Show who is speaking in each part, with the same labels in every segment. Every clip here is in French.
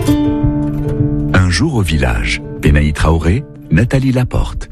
Speaker 1: Un jour au village, Benaï Traoré, Nathalie Laporte.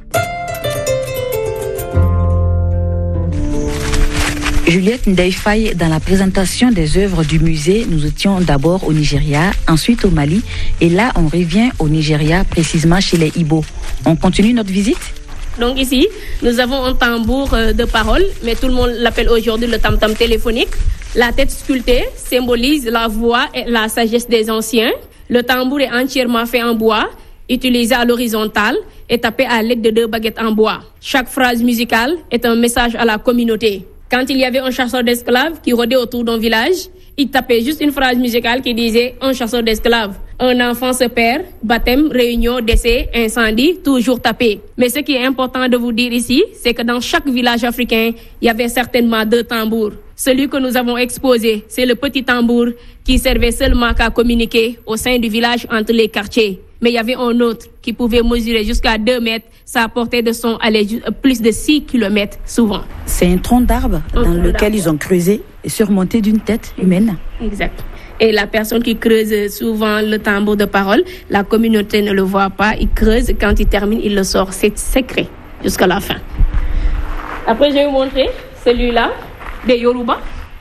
Speaker 2: Juliette Ndeifaye, dans la présentation des œuvres du musée, nous étions d'abord au Nigeria, ensuite au Mali, et là on revient au Nigeria, précisément chez les Ibo. On continue notre visite?
Speaker 3: Donc ici, nous avons un tambour de parole, mais tout le monde l'appelle aujourd'hui le tam-tam téléphonique. La tête sculptée symbolise la voix et la sagesse des anciens. Le tambour est entièrement fait en bois, utilisé à l'horizontale et tapé à l'aide de 2 baguettes en bois. Chaque phrase musicale est un message à la communauté. Quand il y avait un chasseur d'esclaves qui rôdait autour d'un village, il tapait juste une phrase musicale qui disait « Un chasseur d'esclaves ». Un enfant se perd, baptême, réunion, décès, incendie, toujours tapé. Mais ce qui est important de vous dire ici, c'est que dans chaque village africain, il y avait certainement 2 tambours. Celui que nous avons exposé, c'est le petit tambour qui servait seulement qu'à communiquer au sein du village entre les quartiers. Mais il y avait un autre qui pouvait mesurer jusqu'à 2 mètres. Sa portée de son allait plus de 6 km souvent.
Speaker 2: C'est un tronc d'arbre dans lequel ils ont creusé et surmonté d'une tête humaine.
Speaker 3: Exact. Et la personne qui creuse souvent le tambour de parole, la communauté ne le voit pas. Il creuse, quand il termine, il le sort. C'est secret jusqu'à la fin. Après, je vais vous montrer celui-là, des Yoruba.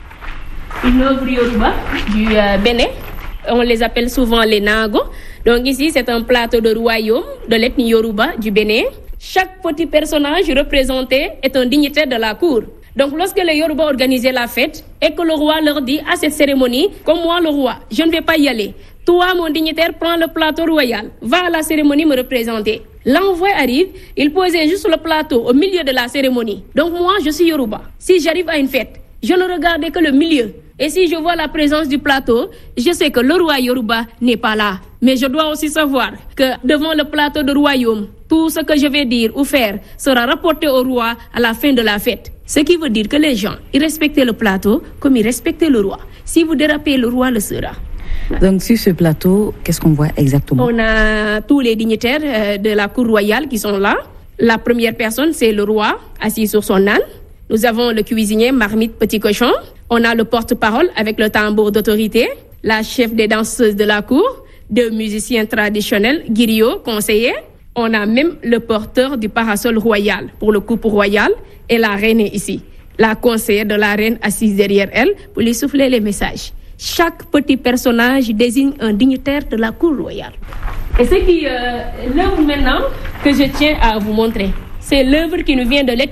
Speaker 3: Une œuvre Yoruba du Bénin. On les appelle souvent les Nago. Donc ici, c'est un plateau de royaume de l'ethnie Yoruba du Bénin. Chaque petit personnage représenté est un dignitaire de la cour. Donc lorsque les Yoruba organisaient la fête et que le roi leur dit à cette cérémonie, comme moi le roi, je ne vais pas y aller. Toi, mon dignitaire, prends le plateau royal. Va à la cérémonie me représenter. L'envoyé arrive, il posait juste le plateau au milieu de la cérémonie. Donc moi, je suis Yoruba. Si j'arrive à une fête, je ne regardais que le milieu. Et si je vois la présence du plateau, je sais que le roi Yoruba n'est pas là. Mais je dois aussi savoir que devant le plateau de royaume, tout ce que je vais dire ou faire sera rapporté au roi à la fin de la fête. Ce qui veut dire que les gens, ils respectaient le plateau comme ils respectaient le roi. Si vous dérapez, le roi le sera.
Speaker 2: Donc sur ce plateau, qu'est-ce qu'on voit exactement? On
Speaker 3: a tous les dignitaires de la cour royale qui sont là. La première personne, c'est le roi, assis sur son âne. Nous avons le cuisinier, marmite, petit cochon. On a le porte-parole avec le tambour d'autorité, la chef des danseuses de la cour, 2 musiciens traditionnels, griot, conseiller. On a même le porteur du parasol royal pour le couple royal et la reine est ici. La conseillère de la reine assise derrière elle pour lui souffler les messages. Chaque petit personnage désigne un dignitaire de la cour royale. Et c'est l'œuvre maintenant que je tiens à vous montrer. C'est l'œuvre qui nous vient de l'ethnie